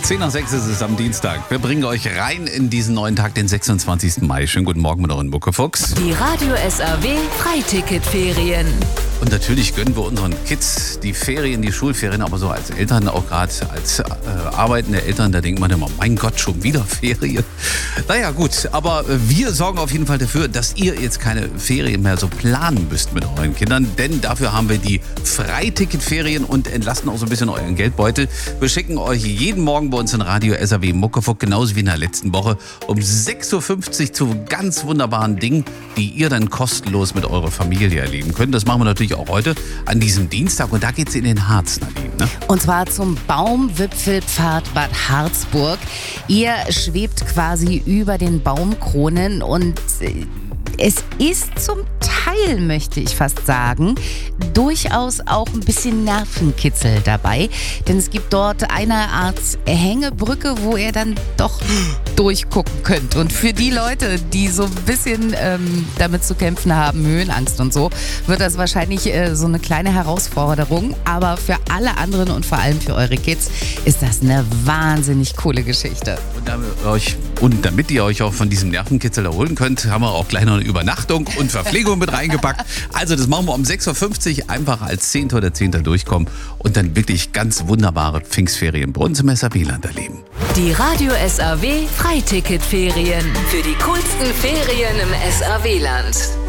10 nach 6 ist es am Dienstag. Wir bringen euch rein in diesen neuen Tag, den 26. Mai. Schönen guten Morgen mit euren Muckefuchs. Die Radio SAW Freiticketferien. Und natürlich gönnen wir unseren Kids die Ferien, die Schulferien, aber so als Eltern, auch gerade als arbeitende Eltern, da denkt man immer, mein Gott, schon wieder Ferien. Naja gut, aber wir sorgen auf jeden Fall dafür, dass ihr jetzt keine Ferien mehr so planen müsst mit euren Kindern, denn dafür haben wir die Freiticketferien und entlasten auch so ein bisschen euren Geldbeutel. Wir schicken euch jeden Morgen bei uns in Radio SAW Muckefuck, genauso wie in der letzten Woche, um 6.50 Uhr zu ganz wunderbaren Dingen, die ihr dann kostenlos mit eurer Familie erleben könnt. Das machen wir natürlich auch heute an diesem Dienstag und da geht's in den Harz, Nadine. Ne? Und zwar zum Baumwipfelpfad Bad Harzburg. Ihr schwebt quasi über den Baumkronen und es ist zum Teil, möchte ich fast sagen, durchaus auch ein bisschen Nervenkitzel dabei. Denn es gibt dort eine Art Hängebrücke, wo ihr dann doch durchgucken könnt. Und für die Leute, die so ein bisschen damit zu kämpfen haben, Höhenangst und so, wird das wahrscheinlich so eine kleine Herausforderung. Aber für alle anderen und vor allem für eure Kids ist das eine wahnsinnig coole Geschichte. Und damit ihr euch auch von diesem Nervenkitzel erholen könnt, haben wir auch gleich noch eine Übernachtung und Verpflegung mit reingepackt. Also das machen wir um 6.50 Uhr, einfach als 10. oder 10. durchkommen und dann wirklich ganz wunderbare Pfingstferien bei uns im SAW-Land erleben. Die Radio SAW Freiticketferien. Für die coolsten Ferien im SAW-Land.